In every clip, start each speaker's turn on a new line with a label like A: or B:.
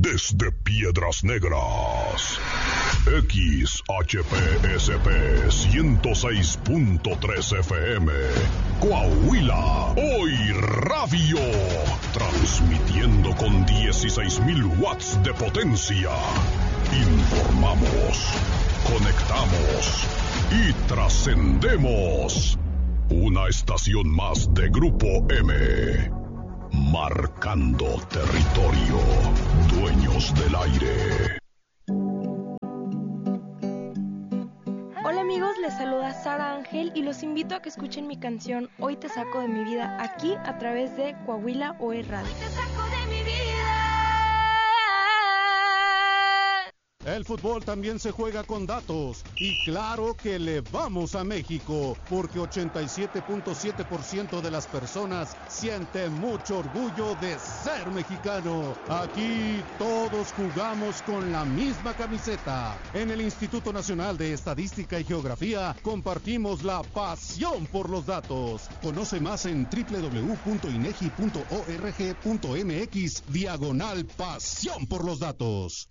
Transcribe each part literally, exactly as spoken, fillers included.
A: desde Piedras Negras. X H P S P ciento seis punto tres F M, Coahuila, hoy radio, transmitiendo con dieciséis mil watts de potencia. Informamos, conectamos y trascendemos. Una estación más de Grupo M, marcando territorio, dueños del aire.
B: Hola amigos, les saluda Sara Ángel y los invito a que escuchen mi canción Hoy te saco de mi vida, aquí a través de Coahuila Hoy Radio.
C: Hoy te saco de mi vida.
D: El fútbol también se juega con datos y claro que le vamos a México porque ochenta y siete punto siete por ciento de las personas sienten mucho orgullo de ser mexicano. Aquí todos jugamos con la misma camiseta. En el Instituto Nacional de Estadística y Geografía compartimos la pasión por los datos. Conoce más en doble u doble u doble u punto inegi punto org punto mx diagonal pasión por los datos.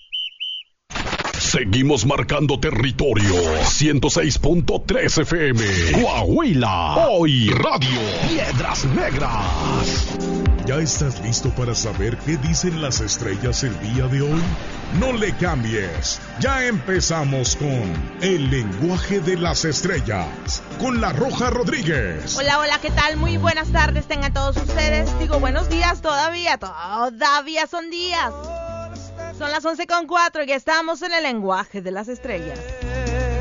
A: Seguimos marcando territorio. ciento seis punto tres F M. Coahuila. Hoy Radio. Piedras Negras.
E: ¿Ya estás listo para saber qué dicen las estrellas el día de hoy? No le cambies. Ya empezamos con El Lenguaje de las Estrellas, con La Roja Rodríguez.
F: Hola, hola, ¿qué tal? Muy buenas tardes tengan todos ustedes. Digo, buenos días todavía, todavía son días. Son las once con cuatro y estamos en El Lenguaje de las Estrellas.